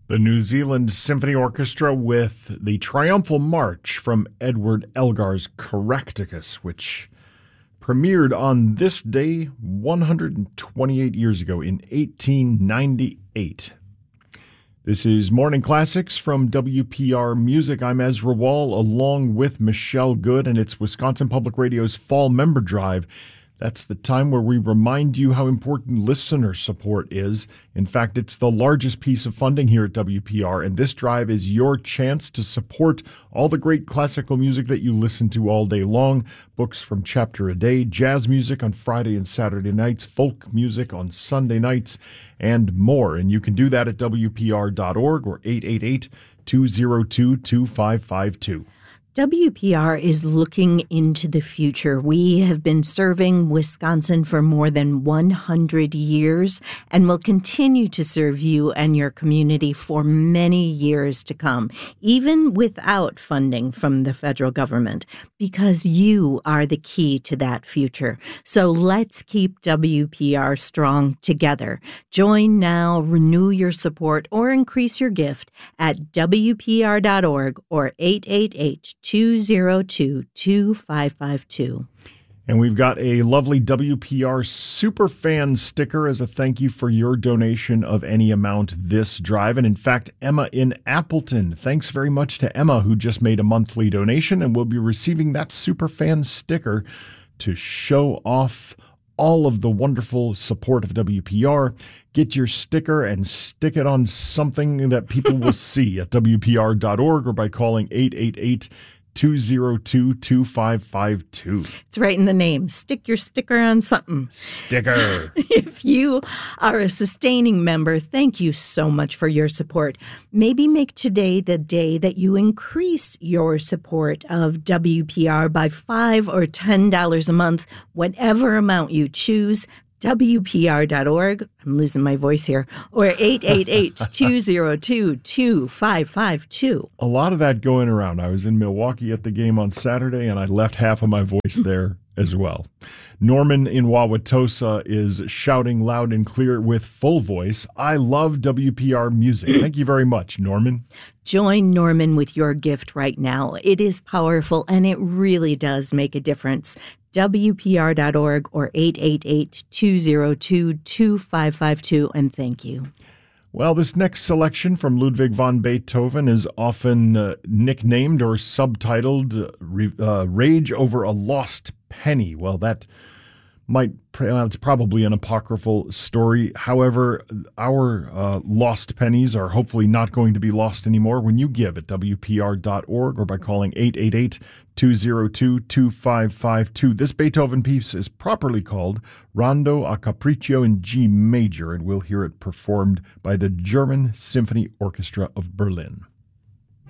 The New Zealand Symphony Orchestra with the Triumphal March from Edward Elgar's Caractacus, which premiered on this day 128 years ago in 1898. This is Morning Classics from WPR Music. I'm Ezra Wall along with Michelle Good, and it's Wisconsin Public Radio's Fall Member Drive. That's the time where we remind you how important listener support is. In fact, it's the largest piece of funding here at WPR, and this drive is your chance to support all the great classical music that you listen to all day long. Books from Chapter a Day, jazz music on Friday and Saturday nights, folk music on Sunday nights, and more. And you can do that at WPR.org or 888-202-2552. WPR is looking into the future. We have been serving Wisconsin for more than 100 years and will continue to serve you and your community for many years to come, even without funding from the federal government, because you are the key to that future. So let's keep WPR strong together. Join now, renew your support, or increase your gift at WPR.org or 888-202-2552. And we've got a lovely WPR Superfan sticker as a thank you for your donation of any amount this drive. And in fact, Emma in Appleton, thanks very much to Emma, who just made a monthly donation and will be receiving that Superfan sticker to show off all of the wonderful support of WPR. Get your sticker and stick it on something that people will see at WPR.org or by calling 888-202-2552. It's right in the name. Stick your sticker on something. Sticker. If you are a sustaining member, thank you so much for your support. Maybe make today the day that you increase your support of WPR by $5 or $10 a month, whatever amount you choose. WPR.org, I'm losing my voice here, or 888-202-2552. A lot of that going around. I was in Milwaukee at the game on Saturday, and I left half of my voice there as well. Norman in Wauwatosa is shouting loud and clear with full voice, I love WPR music. Thank you very much, Norman. Join Norman with your gift right now. It is powerful, and it really does make a difference. WPR.org or 888-202-2552, and thank you. Well, this next selection from Ludwig van Beethoven is often nicknamed or subtitled Rage Over a Lost Penny. Well, it's probably an apocryphal story. However, our lost pennies are hopefully not going to be lost anymore when you give at WPR.org or by calling 888-202-2552. This Beethoven piece is properly called Rondo a Capriccio in G major, and we'll hear it performed by the German Symphony Orchestra of Berlin.